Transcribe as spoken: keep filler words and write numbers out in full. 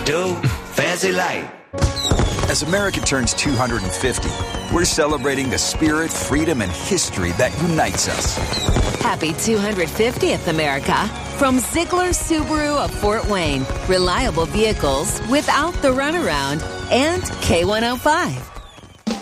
do? Fancy light. As America turns two hundred fifty, we're celebrating the spirit, freedom, and history that unites us. Happy two hundred fiftieth, America. From Ziegler Subaru of Fort Wayne. Reliable vehicles without the runaround. And K one oh five.